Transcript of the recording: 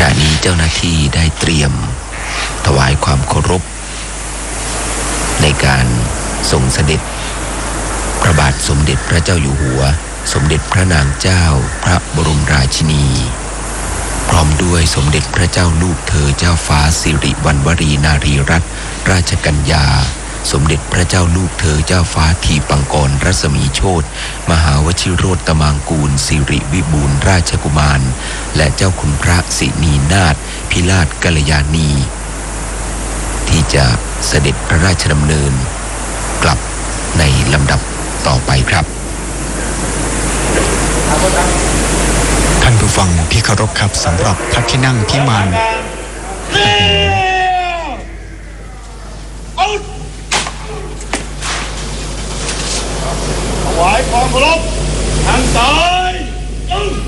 ะนี้เจ้าหน้าที่ได้เตรียมถวายความเคารพในการทรงเสด็จพระบาทสมเด็จพระเจ้าอยู่หัวสมเด็จพระนางเจ้าพระบรมราชินีพร้อมด้วยสมเด็จพระเจ้าลูกเธอเจ้าฟ้าสิริวัณวรีนารีรัตนราชกัญญาสมเด็จพระเจ้าลูกเธอเจ้าฟ้าทีปังกรรัศมีโชติมหาวชิโรตมางกูลสิริวิบูลย์ราชกุมารและเจ้าคุณพระสินีนาถพิราชกัลยาณีที่จะเสด็จพระราชดำเนินกลับในลำดับต่อไปครับท่านผู้ฟังที่เคารพครับสำหรับพระที่นั่งพิมานถวายความเคารพทางซ้าย